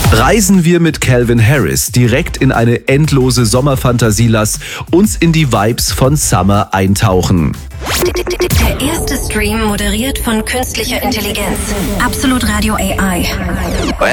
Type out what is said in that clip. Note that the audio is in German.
Reisen wir mit Calvin Harris direkt in eine endlose Sommerfantasie, lass uns in die Vibes von Summer eintauchen. Der erste Stream moderiert von künstlicher Intelligenz. Absolut Radio AI.